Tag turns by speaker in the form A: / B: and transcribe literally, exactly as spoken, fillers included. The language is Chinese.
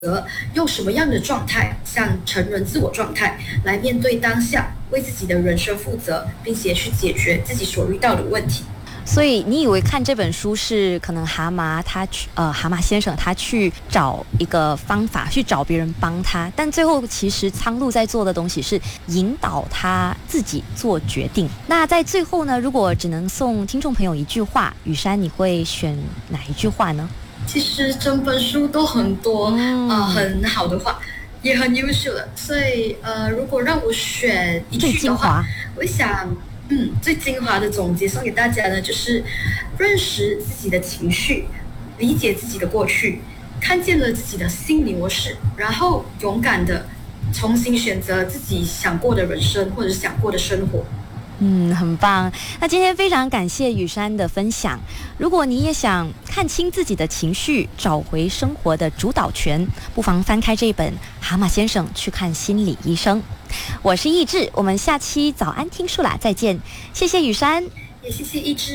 A: 择用什么样的状态，像成人自我状态来面对当下，为自己的人生负责，并且去解决自己所遇到的问题。
B: 所以你以为看这本书是可能蛤蟆他去呃蛤蟆先生他去找一个方法去找别人帮他，但最后其实苍鹭在做的东西是引导他自己做决定。那在最后呢，如果只能送听众朋友一句话，雨珊你会选哪一句话呢？
A: 其实整本书都很多、嗯呃、很好的话，也很优秀的，所以呃，如果让我选一句的话，我想嗯，最精华的总结送给大家呢，就是认识自己的情绪，理解自己的过去，看见了自己的心理模式，然后勇敢的重新选择自己想过的人生或者想过的生活。
B: 嗯，很棒。那今天非常感谢雨珊的分享。如果你也想看清自己的情绪，找回生活的主导权，不妨翻开这本《蛤蟆先生去看心理医生》。我是易志，我们下期早安听书啦，再见。谢谢雨珊，
A: 也谢谢易志。